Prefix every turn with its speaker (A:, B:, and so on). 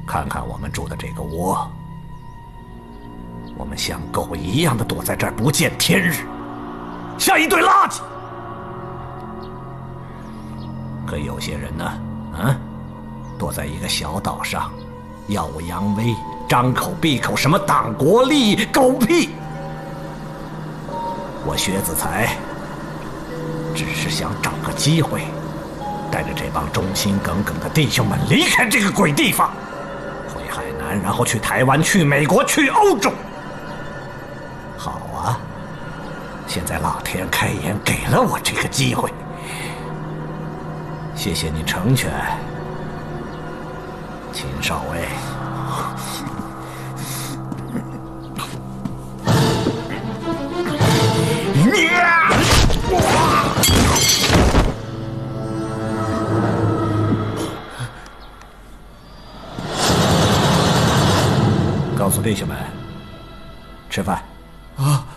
A: 看看我们住的这个窝，我们像狗一样的躲在这儿不见天日，像一堆垃圾。可有些人呢，躲在一个小岛上，耀武扬威，张口闭口什么党国利益，狗屁！我薛子才只是想找个机会，带着这帮忠心耿耿的弟兄们离开这个鬼地方，回海南，然后去台湾，去美国，去欧洲。好啊，现在老天开眼给了我这个机会，谢谢你成全，秦少尉。告诉弟兄们，吃饭。
B: 啊。